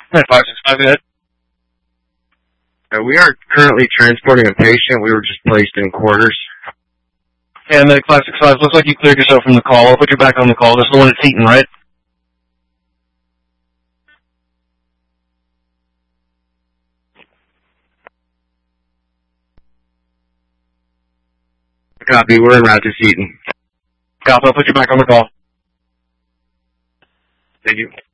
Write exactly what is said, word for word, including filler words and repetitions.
Hey, five six five, go ahead. Uh, we are currently transporting a patient. We were just placed in quarters. Yeah, Medic five six five, looks like you cleared yourself from the call. I'll put you back on the call. This is the one at Seton, right? Copy, we're en route to Seton. Copy, I'll put you back on the call. Thank you.